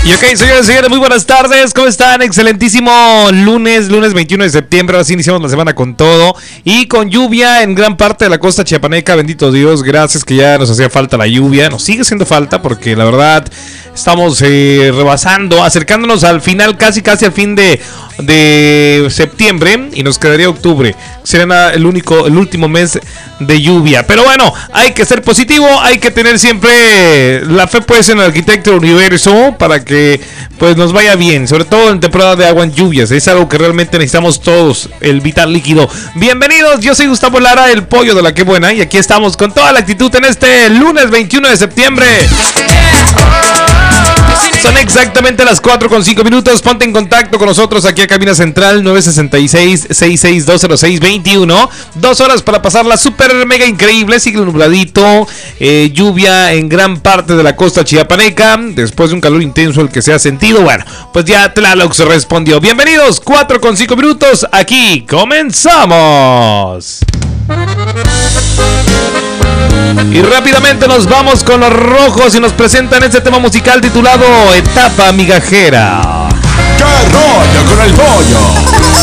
Y ok, señores y señores, muy buenas tardes, ¿cómo están? Excelentísimo lunes 21 de septiembre, ahora sí iniciamos la semana con todo y con lluvia en gran parte de la costa chiapaneca, bendito Dios, gracias que ya nos hacía falta la lluvia, nos sigue haciendo falta porque la verdad estamos rebasando, acercándonos al final, casi al fin de septiembre y nos quedaría octubre, será el último mes de lluvia, pero bueno, hay que ser positivo, hay que tener siempre la fe pues en el arquitecto del universo para que pues nos vaya bien, sobre todo en temporada de agua en lluvias, es algo que realmente necesitamos todos, el vital líquido. Bienvenidos, yo soy Gustavo Lara, el pollo de la que buena, y aquí estamos con toda la actitud en este lunes 21 de septiembre. Son exactamente las 4:05. Ponte en contacto con nosotros aquí a Cabina Central 966-6620621. 2 horas para pasarla súper mega increíble. Sigue nubladito, lluvia en gran parte de la costa chiapaneca. Después de un calor intenso el que se ha sentido. Bueno, pues ya Tlaloc se respondió. Bienvenidos, 4:05. Aquí comenzamos. Y rápidamente nos vamos con los rojos y nos presentan este tema musical titulado Etapa Migajera. ¡Qué rollo con el pollo!